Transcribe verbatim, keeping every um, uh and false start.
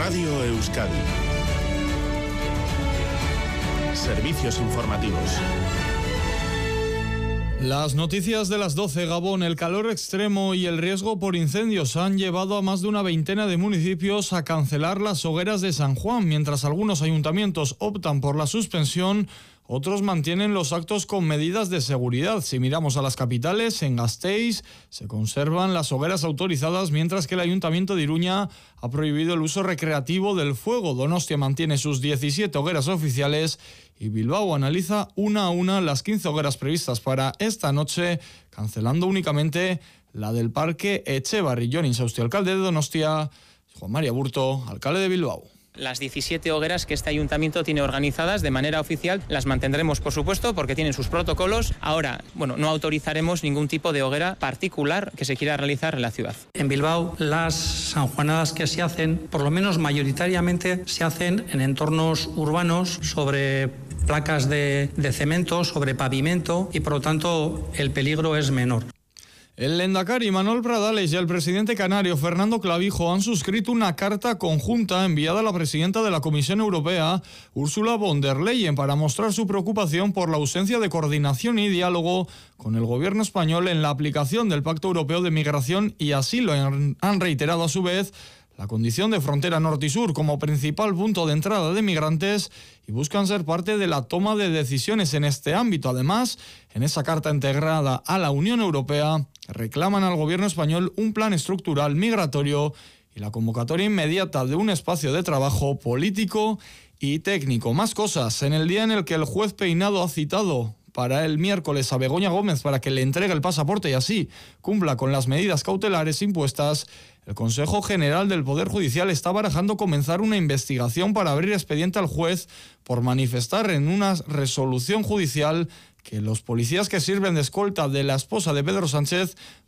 Radio Euskadi. Servicios informativos. Las noticias de las doce. Gabón, el calor extremo y el riesgo por incendios han llevado a más de una veintena de municipios a cancelar las hogueras de San Juan. Mientras algunos ayuntamientos optan por la suspensión, otros mantienen los actos con medidas de seguridad. Si miramos a las capitales, en Gasteiz se conservan las hogueras autorizadas, mientras que el Ayuntamiento de Iruña ha prohibido el uso recreativo del fuego. Donostia mantiene sus diecisiete hogueras oficiales y Bilbao analiza una a una las quince hogueras previstas para esta noche, cancelando únicamente la del Parque Etxebarri. Jon Insausti, alcalde de Donostia; Juan María Burto, alcalde de Bilbao. Las diecisiete hogueras que este ayuntamiento tiene organizadas de manera oficial las mantendremos, por supuesto, porque tienen sus protocolos. Ahora, bueno, no autorizaremos ningún tipo de hoguera particular que se quiera realizar en la ciudad. En Bilbao, las sanjuanadas que se hacen, por lo menos mayoritariamente, se hacen en entornos urbanos, sobre placas de, de cemento, sobre pavimento, y por lo tanto el peligro es menor. El lehendakari Manuel Pradales y el presidente canario Fernando Clavijo han suscrito una carta conjunta enviada a la presidenta de la Comisión Europea, Ursula von der Leyen, para mostrar su preocupación por la ausencia de coordinación y diálogo con el gobierno español en la aplicación del Pacto Europeo de Migración y Asilo. Han reiterado a su vez la condición de frontera norte y sur como principal punto de entrada de migrantes y buscan ser parte de la toma de decisiones en este ámbito. Además, en esa carta integrada a la Unión Europea, reclaman al gobierno español un plan estructural migratorio y la convocatoria inmediata de un espacio de trabajo político y técnico. Más cosas. En el día en el que el juez Peinado ha citado para el miércoles a Begoña Gómez para que le entregue el pasaporte y así cumpla con las medidas cautelares impuestas, el Consejo General del Poder Judicial está barajando comenzar una investigación para abrir expediente al juez por manifestar en una resolución judicial que los policías que sirven de escolta de la esposa de Pedro Sánchez